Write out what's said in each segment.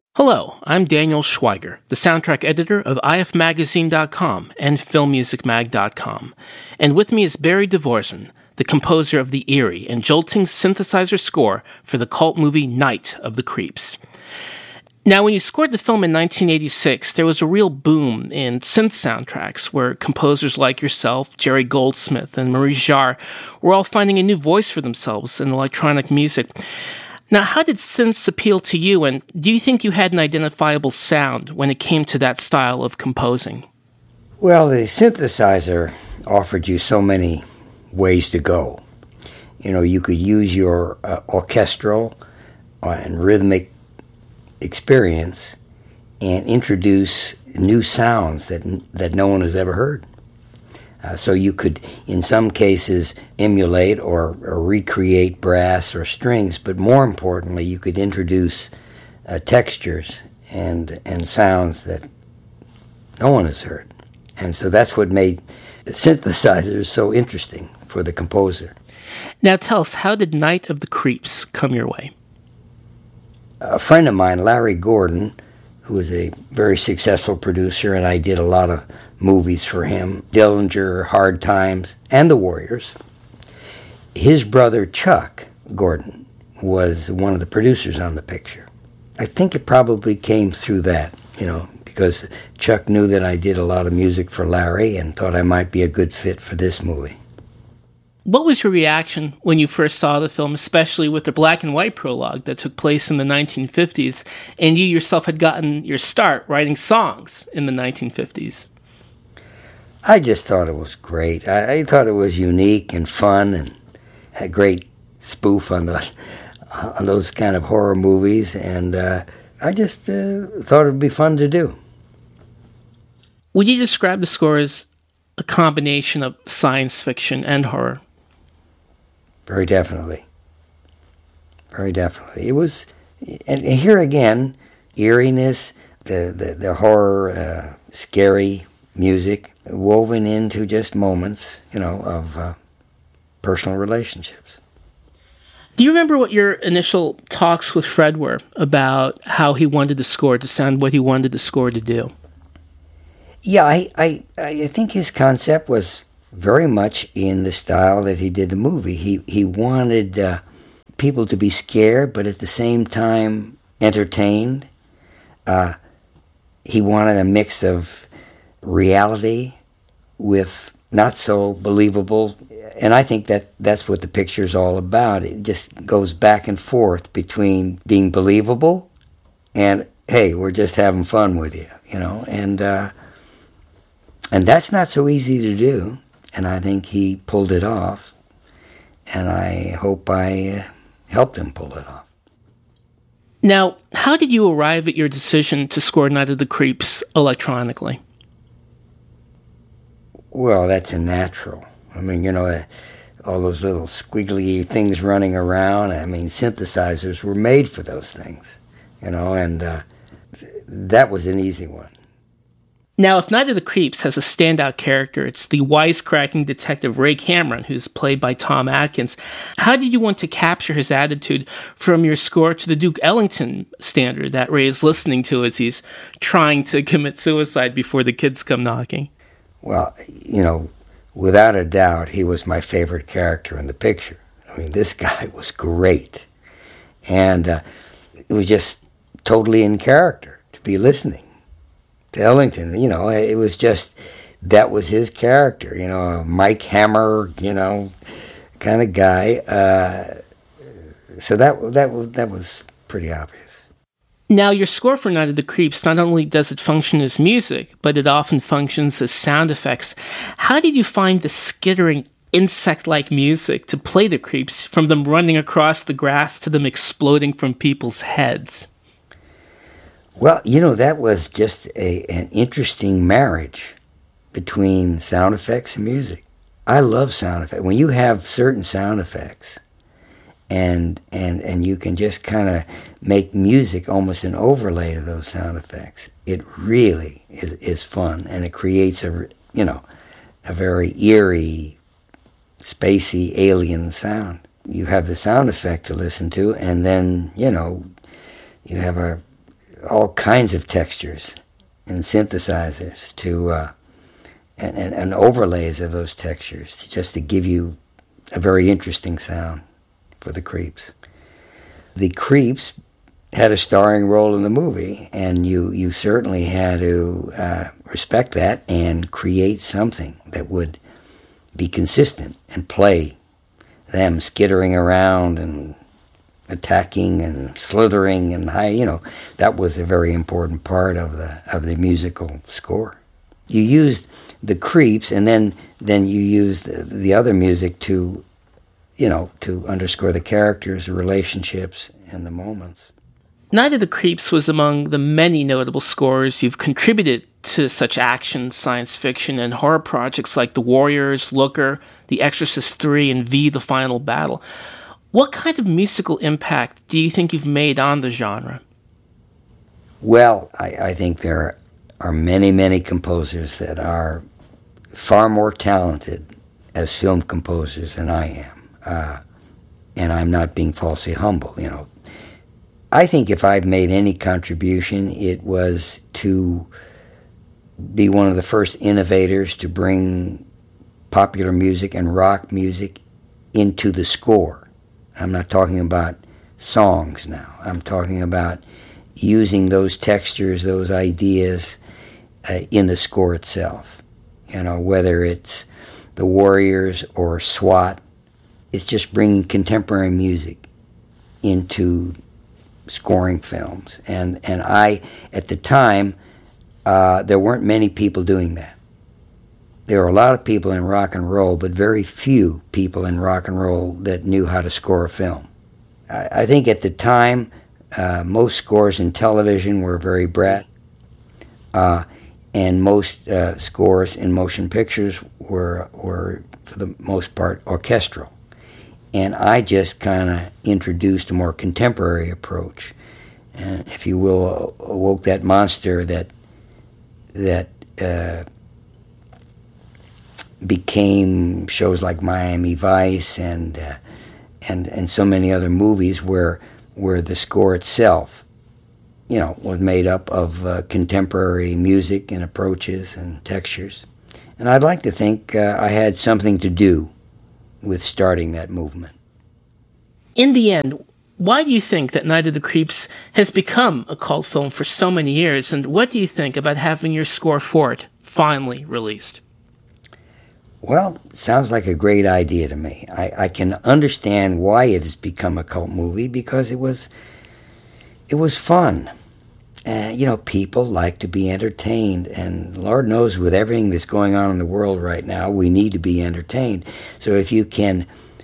Hello, I'm Daniel Schweiger, the soundtrack editor of ifmagazine.com and filmmusicmag.com. And with me is Barry Dvorak, the composer of the eerie and jolting synthesizer score for the cult movie Night of the Creeps. Now, when you scored the film in 1986, there was a real boom in synth soundtracks where composers like yourself, Jerry Goldsmith, and Maurice Jarre were all finding a new voice for themselves in electronic music. Now, how did synths appeal to you, and do you think you had an identifiable sound when it came to that style of composing? Well, the synthesizer offered you so many ways to go. You know, you could use your orchestral and rhythmic experience and introduce new sounds that no one has ever heard. So you could, in some cases, emulate or recreate brass or strings, but more importantly, you could introduce textures and sounds that no one has heard. And so that's what made synthesizers so interesting for the composer. Now tell us, how did Night of the Creeps come your way? A friend of mine, Larry Gordon, who was a very successful producer, and I did a lot of movies for him, Dillinger, Hard Times, and The Warriors. His brother, Chuck Gordon, was one of the producers on the picture. I think it probably came through that, because Chuck knew that I did a lot of music for Larry and thought I might be a good fit for this movie. What was your reaction when you first saw the film, especially with the black and white prologue that took place in the 1950s, and you yourself had gotten your start writing songs in the 1950s? I just thought it was great. I thought it was unique and fun and a great spoof on those kind of horror movies, and I just thought it would be fun to do. Would you describe the score as a combination of science fiction and horror? Very definitely. Very definitely. It was, and here again, eeriness, the horror, scary music woven into just moments, of personal relationships. Do you remember what your initial talks with Fred were about how he wanted the score to sound, what he wanted the score to do? Yeah, I think his concept was very much in the style that he did the movie. He wanted people to be scared, but at the same time entertained. He wanted a mix of reality with not so believable, and I think that's what the picture's all about. It just goes back and forth between being believable and, hey, we're just having fun with you, and that's not so easy to do, and I think he pulled it off, and I hope I helped him pull it off. Now, how did you arrive at your decision to score Night of the Creeps electronically? Well, that's a natural. I mean, all those little squiggly things running around. I mean, synthesizers were made for those things, and that was an easy one. Now, if Night of the Creeps has a standout character, it's the wisecracking detective Ray Cameron, who's played by Tom Atkins. How did you want to capture his attitude from your score to the Duke Ellington standard that Ray is listening to as he's trying to commit suicide before the kids come knocking? Well, without a doubt, he was my favorite character in the picture. I mean, this guy was great. And it was just totally in character to be listening to Ellington. It was just, that was his character, a Mike Hammer, kind of guy. So that was pretty obvious. Now, your score for Night of the Creeps, not only does it function as music, but it often functions as sound effects. How did you find the skittering, insect-like music to play the creeps, from them running across the grass to them exploding from people's heads? Well, that was just an interesting marriage between sound effects and music. I love sound effects. When you have certain sound effects, and you can just kind of make music almost an overlay to those sound effects, it really is fun, and it creates a very eerie, spacey, alien sound. You have the sound effect to listen to, and then you have a all kinds of textures and synthesizers to and overlays of those textures just to give you a very interesting sound for the Creeps. The Creeps had a starring role in the movie, and you certainly had to respect that and create something that would be consistent and play them skittering around and attacking and slithering and that was a very important part of the musical score. You used the Creeps, and then you used the other music to underscore the characters, the relationships, and the moments. Night of the Creeps was among the many notable scores you've contributed to such action, science fiction, and horror projects like The Warriors, Looker, The Exorcist III, and V: The Final Battle. What kind of musical impact do you think you've made on the genre? Well, I think there are many, many composers that are far more talented as film composers than I am. And I'm not being falsely humble, I think if I've made any contribution, it was to be one of the first innovators to bring popular music and rock music into the score. I'm not talking about songs now. I'm talking about using those textures, those ideas in the score itself. Whether it's The Warriors or SWAT, it's just bringing contemporary music into scoring films. And I, at the time, there weren't many people doing that. There were a lot of people in rock and roll, but very few people in rock and roll that knew how to score a film. I think at the time, most scores in television were very brat, and most scores in motion pictures were, for the most part, orchestral. And I just kind of introduced a more contemporary approach, and, if you will, awoke that monster that became shows like Miami Vice and so many other movies where the score itself, was made up of contemporary music and approaches and textures. And I'd like to think I had something to do with starting that movement. In the end, why do you think that Night of the Creeps has become a cult film for so many years, and what do you think about having your score for it finally released? Well, it sounds like a great idea to me. I can understand why it has become a cult movie, because it was fun. People like to be entertained, and Lord knows with everything that's going on in the world right now, we need to be entertained. So if you can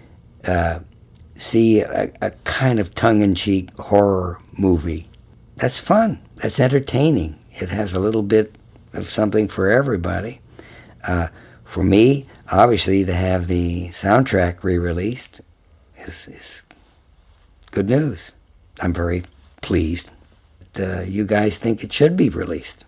see a kind of tongue-in-cheek horror movie, that's fun. That's entertaining. It has a little bit of something for everybody. For me, obviously, to have the soundtrack re-released is good news. I'm very pleased that you guys think it should be released.